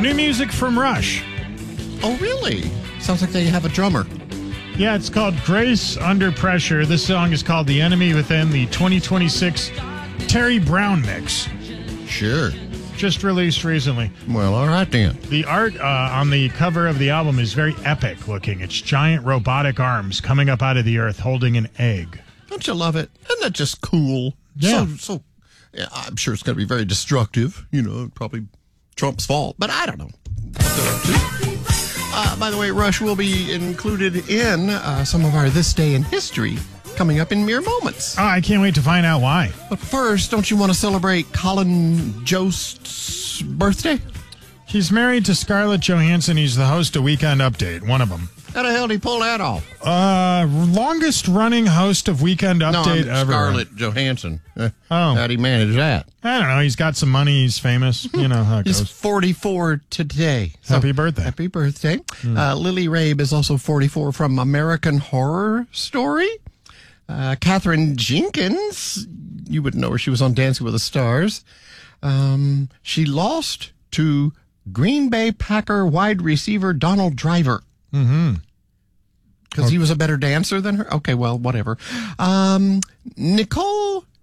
New music from Rush. Oh, really? Sounds like they have a drummer. Yeah, it's called Grace Under Pressure. This song is called The Enemy Within, the 2026 Terry Brown mix. Sure. Just released recently. Well, all right then. The art on the cover of the album is very epic looking. It's giant robotic arms coming up out of the earth holding an egg. Don't you love it? Isn't that just cool? Yeah. Yeah, I'm sure it's going to be very destructive. Probably Trump's fault, but I don't know. By the way, Rush will be included in some of our This Day in History coming up in mere moments. Oh, I can't wait to find out why. But first, don't you want to celebrate Colin Jost's birthday? He's married to Scarlett Johansson. He's the host of Weekend Update, one of them. How the hell did he pull that off? Longest running host of Weekend Update ever. Scarlett Johansson. Oh. How'd he manage that? I don't know. He's got some money. He's famous. You know how it He's goes. 44 today. So, Happy birthday. Happy birthday. Lily Rabe is also 44 from American Horror Story. Katherine Jenkins, you would know her. She was on Dancing with the Stars. She lost to Green Bay Packer wide receiver Donald Driver. Mm-hmm. Because he was a better dancer than her? Okay, well, whatever. Nicole